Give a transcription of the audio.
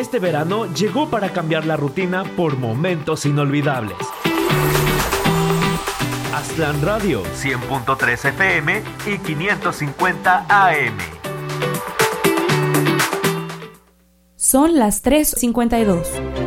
Este verano llegó para cambiar la rutina por momentos inolvidables. Aztlán Radio, 100.3 FM y 550 AM. Son las 3:52.